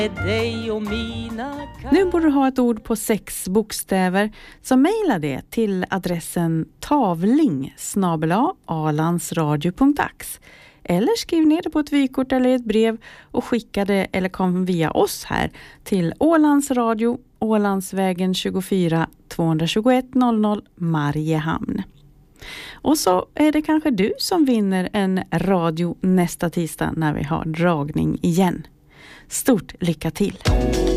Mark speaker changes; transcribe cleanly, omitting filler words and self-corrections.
Speaker 1: Dig och mina
Speaker 2: Nu borde du ha ett ord på 6 bokstäver, så mejla det till adressen tavling@alandsradio.ax eller skriv ner det på ett vykort eller ett brev och skicka det eller kom via oss här till Ålands Radio, Ålandsvägen 24 221 00 Mariehamn. Och så är det kanske du som vinner en radio nästa tisdag när vi har dragning igen. Stort lycka till!